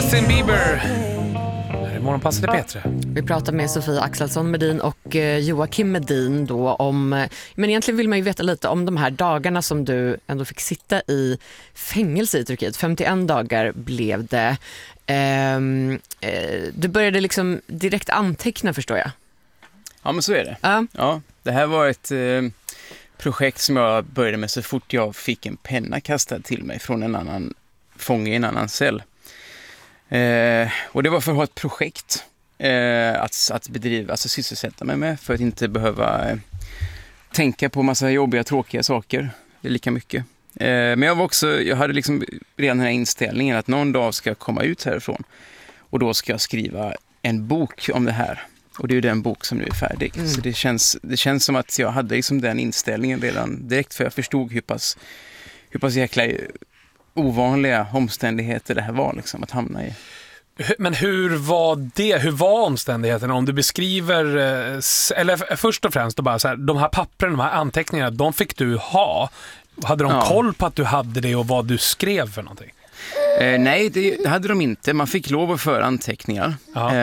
Justin Bieber. Här är Morgonpasset i Petra. Vi pratar med Sofia Axelsson Medin och Joakim Medin då om, men egentligen vill man ju veta lite om de här dagarna som du ändå fick sitta i fängelse i Turkiet. 51 dagar blev det. Du började liksom direkt anteckna, förstår jag. Ja, men så är det. Ja, det här var ett projekt som jag började med så fort jag fick en penna kastad till mig från en annan fånge i en annan cell. Och det var för att ha ett projekt att bedriva, alltså sysselsätta mig med, för att inte behöva tänka på massa jobbiga, tråkiga saker. Det är lika mycket. Men jag hade liksom redan den här inställningen att någon dag ska jag komma ut härifrån och då ska jag skriva en bok om det här. Och det är ju den bok som nu är färdig. Så det känns som att jag hade liksom den inställningen redan direkt, för jag förstod hur pass jäkla ovanliga omständigheter det här var liksom, att hamna i. Men hur var det? Hur var omständigheterna? Om du beskriver, eller först och främst då bara så här, de här pappren, de här anteckningarna, de fick du ha. Hade de koll på att du hade det och vad du skrev för någonting? Nej, det hade de inte. Man fick lov att föra anteckningar.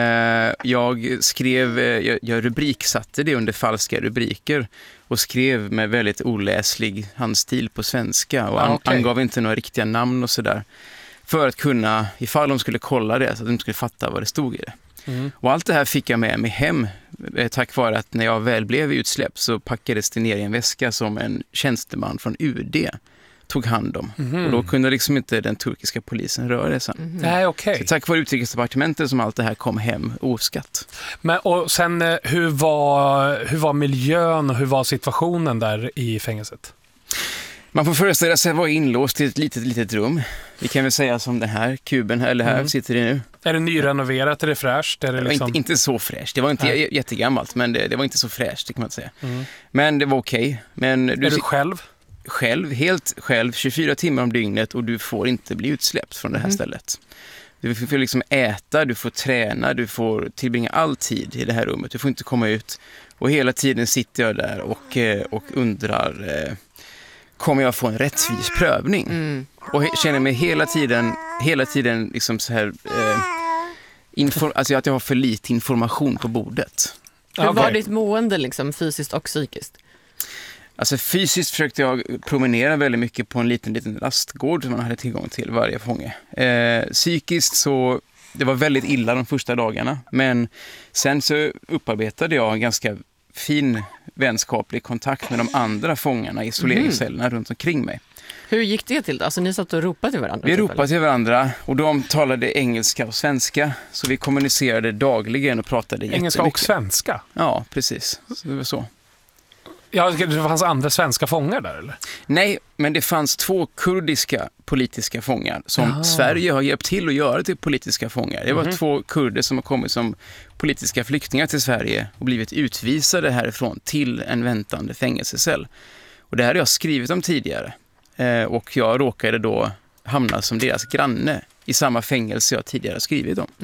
Jag rubriksatte det under falska rubriker och skrev med väldigt oläslig handstil på svenska och angav inte några riktiga namn och sådär. För att kunna, ifall de skulle kolla det, så att de skulle fatta vad det stod i det. Och allt det här fick jag med mig hem tack vare att när jag väl blev utsläppt så packades det ner i en väska som en tjänsteman från UD tog hand om. Och då kunde liksom inte den turkiska polisen röra det sen. Nej, okej. Så tack vare utrikesdepartementet som allt det här kom hem oskatt. Men och sen hur var miljön och hur var situationen där i fängelset? Man får föreställa sig att vara inlåst i ett litet rum. Vi kan väl säga som den här kuben eller här sitter det nu. Är det nyrenoverat? Är det fräscht? Är det liksom... inte så fräscht. Det var inte jättegammalt, men det var inte så fräscht, det kan man säga. Men det var okej. Men är du själv? Helt själv, 24 timmar om dygnet, och du får inte bli utsläppt från det här stället. Du får liksom äta, du får träna, du får tillbringa all tid i det här rummet. Du får inte komma ut. Och hela tiden sitter jag där och undrar, kommer jag få en rättvis prövning? Och känner mig hela tiden liksom så här, alltså att jag har för lite information på bordet. Hur var ditt mående liksom, fysiskt och psykiskt? Alltså fysiskt försökte jag promenera väldigt mycket på en liten rastgård som man hade tillgång till varje fånge. Psykiskt så, det var väldigt illa de första dagarna, men sen så upparbetade jag en ganska fin vänskaplig kontakt med de andra fångarna i isoleringscellerna runt omkring mig. Hur gick det till? Alltså ni satt och ropade till varandra? Vi ropade till varandra och de talade engelska och svenska, så vi kommunicerade dagligen och pratade jättemycket. Engelska och svenska? Ja, precis. Så det var så. Ja, det fanns andra svenska fångar där, eller? Nej, men det fanns 2 kurdiska politiska fångar som Sverige har hjälpt till att göra till politiska fångar. Det var 2 kurder som har kommit som politiska flyktingar till Sverige och blivit utvisade härifrån till en väntande fängelsecell. Och det här har jag skrivit om tidigare. Och jag råkade då hamna som deras granne i samma fängelse jag tidigare skrivit om.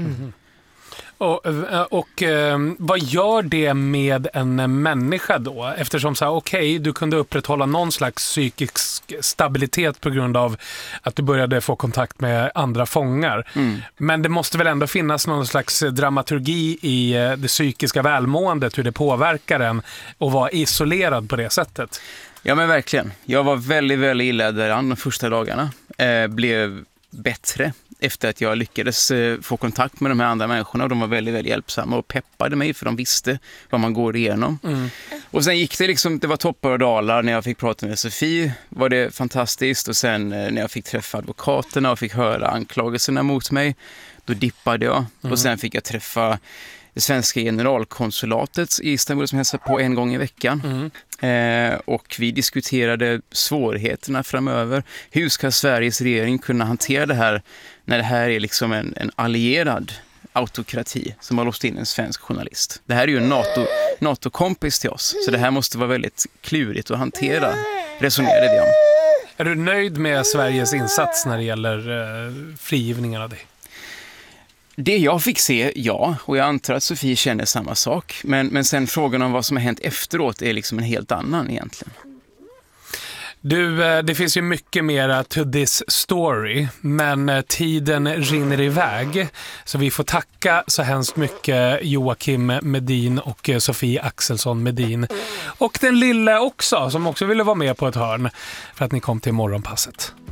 Och vad gör det med en människa då? Eftersom så här, du kunde upprätthålla någon slags psykisk stabilitet på grund av att du började få kontakt med andra fångar. Men det måste väl ändå finnas någon slags dramaturgi i det psykiska välmåendet, hur det påverkar en att vara isolerad på det sättet. Ja, men verkligen. Jag var väldigt, väldigt illa däran de första dagarna. Blev bättre efter att jag lyckades få kontakt med de här andra människorna, och de var väldigt, väldigt hjälpsamma och peppade mig, för de visste vad man går igenom. Och sen gick det liksom, det var toppar och dalar. När jag fick prata med Sofie var det fantastiskt, och sen när jag fick träffa advokaterna och fick höra anklagelserna mot mig, då dippade jag. Och sen fick jag träffa det svenska generalkonsulatet i Istanbul som hälsar på en gång i veckan. Och vi diskuterade svårigheterna framöver. Hur ska Sveriges regering kunna hantera det här när det här är liksom en allierad autokrati som har låst in en svensk journalist? Det här är ju en NATO-kompis till oss, så det här måste vara väldigt klurigt att hantera, resonerade vi om. Är du nöjd med Sveriges insats när det gäller frigivningen av dig? Det jag fick se, ja, och jag antar att Sofie känner samma sak. Men sen frågan om vad som har hänt efteråt är liksom en helt annan egentligen. Du, det finns ju mycket mera to this story, men tiden rinner iväg. Så vi får tacka så hemskt mycket Joakim Medin och Sofie Axelsson Medin. Och den lilla också, som också ville vara med på ett hörn, för att ni kom till Morgonpasset.